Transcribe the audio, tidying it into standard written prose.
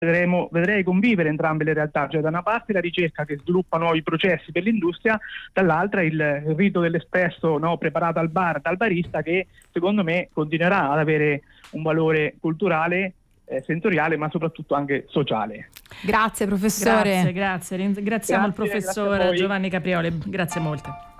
vedrei convivere entrambe le realtà, cioè da una parte la ricerca che sviluppa nuovi processi per l'industria, dall'altra il rito dell'espresso, no, preparato al bar dal barista, che secondo me continuerà ad avere un valore culturale, sensoriale, ma soprattutto anche sociale. Grazie professore. Grazie. Ringraziamo il professor Giovanni Caprioli, grazie molte.